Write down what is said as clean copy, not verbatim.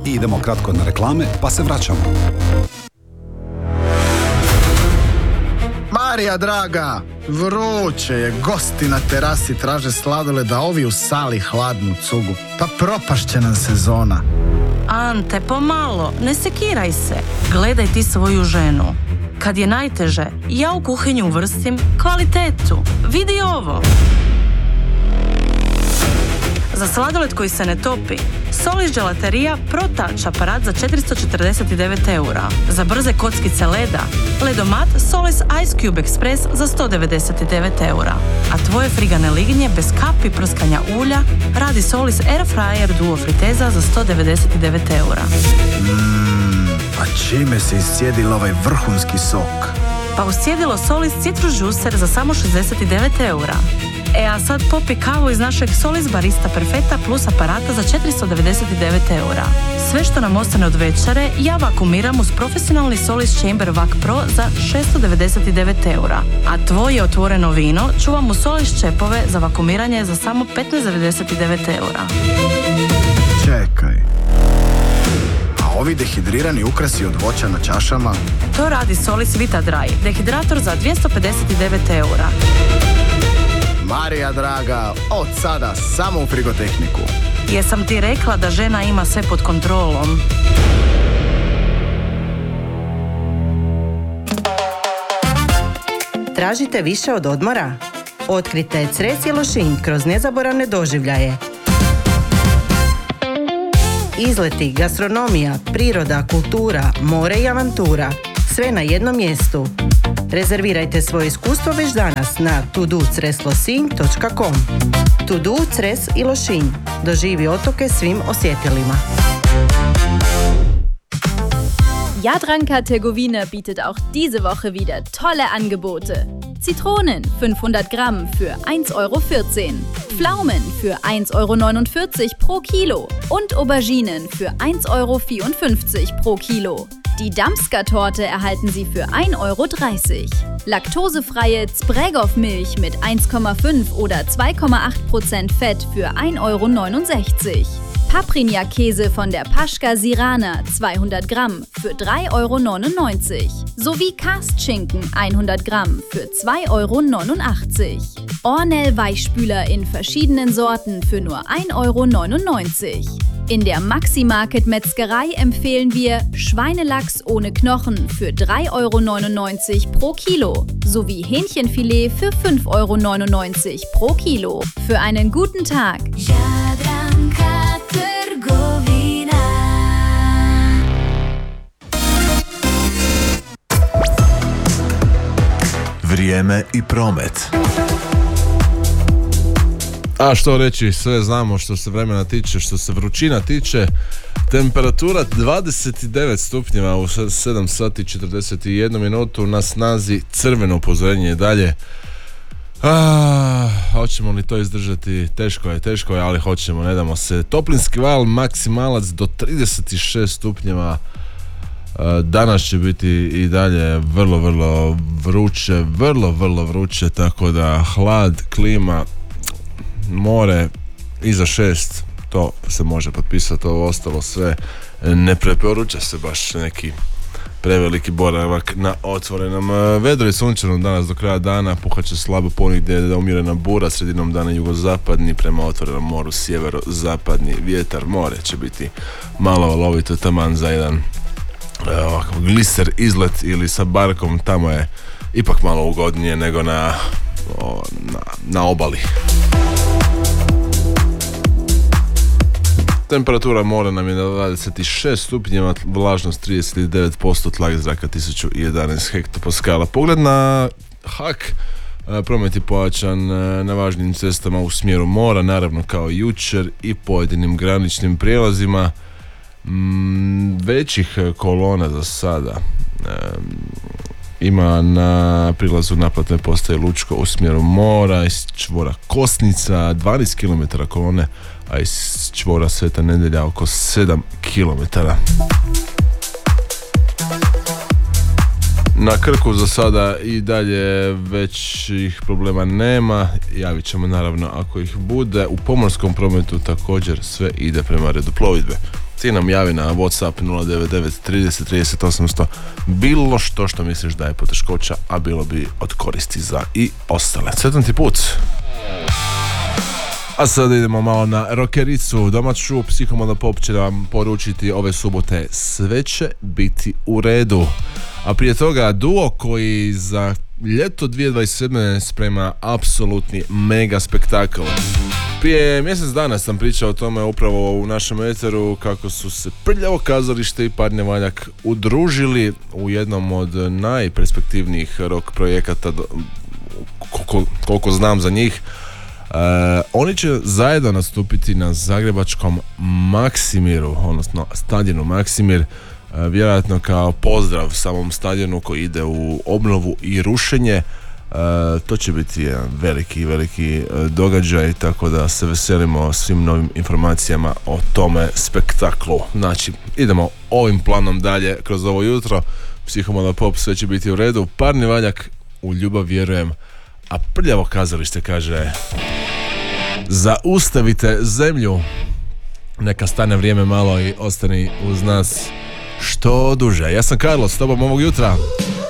I idemo kratko na reklame, pa se vraćamo. Marija draga, vruće je, gosti na terasi traže sladoled, a ovi u sali hladnu cugu. Pa propašće nam sezona. Ante, pomalo, ne sekiraj se. Gledaj ti svoju ženu. Kad je najteže, ja u kuhinju uvrstim kvalitetu. Vidi ovo. Za sladoled koji se ne topi, Solis Gelaterija Pro-Touch aparat za 449 eura. Za brze kockice leda, ledomat Solis Ice Cube Express za 199 eura. A tvoje frigane lignje bez kapi prskanja ulja radi Solis Air Fryer Duo Friteza za 199 eura. A čime se iscijedila ovaj vrhunski sok? Pa uscijedilo Solis Citrus Juicer za samo 69 eura. A sad popi kavu iz našeg Solis Barista Perfetta Plus aparata za 499 eura. Sve što nam ostane od večere, ja vakumiram uz profesionalni Solis Chamber Vac Pro za 699 eura. A tvoje otvoreno vino čuvam u Solis čepove za vakumiranje za samo 15,99 eura. Čekaj. A ovi dehidrirani ukrasi od voća na čašama? To radi Solis Vita Dry, dehidrator za 259 eura. Marija draga, od sada samo u Frigotehniku. Jesam ti rekla da žena ima sve pod kontrolom? Tražite više od odmora? Otkrite Cres i Lošinj kroz nezaboravne doživljaje. Izleti, gastronomija, priroda, kultura, more i avantura. Sve na jednom mjestu. Rezervirajte svoje iskustvo već danas na tudocreslosinj.com. Tudu, Cres i Lošinj. Doživi otoke svim osjetilima. Jadranka Tergovina bietet auch diese Woche wieder tolle Angebote. Zitronen 500 Gramm für 1,14 Euro. Pflaumen für 1,49 Euro pro Kilo. Und Auberginen für 1,54 Euro pro Kilo. Die Damska-Torte erhalten Sie für 1,30 Euro. Laktosefreie Zbregov-Milch mit 1,5 oder 2,8% Fett für 1,69 Euro. Paprika-Käse von der Paschka Sirana 200 Gramm für 3,99 Euro. Sowie Karstschinken 100 Gramm für 2,89 Euro. Ornell Weichspüler in verschiedenen Sorten für nur 1,99 Euro. In der Maxi-Market Metzgerei empfehlen wir Schweinelachs ohne Knochen für 3,99 Euro pro Kilo sowie Hähnchenfilet für 5,99 Euro pro Kilo. Für einen guten Tag. Jadranka Trgovina. Vrijeme i promet. A što reći, sve znamo što se vremena tiče, što se vrućina tiče. Temperatura 29 stupnjeva u 7 sati 41 minutu, na snazi crveno upozorenje i dalje. Hoćemo li to izdržati? Teško je, ali hoćemo, ne damo se. Toplinski val maksimalac do 36 stupnjeva. Danas će biti i dalje vrlo vruće, tako da hlad, klima, more iza 6, to se može potpisati. Ovo ostalo sve ne preporuča se baš neki preveliki boravak na otvorenom. Vedro i sunčano danas do kraja dana, puhat će slabo ponegdje da umjerena bura, sredinom dana jugozapadni prema otvorenom moru, sjeverozapadni vjetar, more će biti malo valovito, taman za jedan ovakav gliser izlet ili sa barkom, tamo je ipak malo ugodnije nego na obali. Temperatura mora nam je na 26 stupnjeva, vlažnost 39%, tlak zraka 1011 hektopaskala. Pogled na HAK, promet je pojačan na važnim cestama u smjeru mora, naravno kao jučer, i pojedinim graničnim prijelazima. Većih kolona za sada ima na prilazu naplatne postaje Lučko u smjeru mora, iz čvora Kosnica 12 km kolone, a iz čvora Sveta Nedelja oko 7 km. Na Krku za sada i dalje većih problema nema, javit ćemo naravno ako ih bude. U pomorskom prometu također sve ide prema redu plovidbe. ti nam javi na WhatsApp 099 30 30 800 bilo što misliš da je poteškoća, a bilo bi od koristi za i ostale. Sretan ti put! A sad idemo malo na rockericu domaću. Psihomoda Pop će nam poručiti ove subote sve će biti u redu. A prije toga duo koji za ljeto 2027. sprema apsolutni mega spektakl. Prije mjesec dana sam pričao o tome upravo u našem eteru kako su se Prljavo kazalište i Parni Valjak udružili u jednom od najperspektivnijih rock projekata koliko znam za njih. Oni će zajedno nastupiti na zagrebačkom Maksimiru, odnosno stadionu Maksimir, vjerojatno kao pozdrav samom stadionu koji ide u obnovu i rušenje. To će biti jedan veliki događaj, tako da se veselimo svim novim informacijama o tome spektaklu. Znači, idemo ovim planom dalje kroz ovo jutro. Psihomoda Pop, sve će biti u redu. Parni Valjak, u ljubav vjerujem, a Prljavo kazalište kaže: zaustavite zemlju, neka stane vrijeme malo i ostani uz nas što duže. Ja sam Carlos, s tobom ovog jutra.